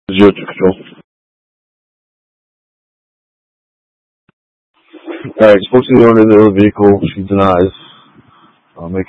Zero to control. Alright, spoke to the owner of the vehicle. She denies making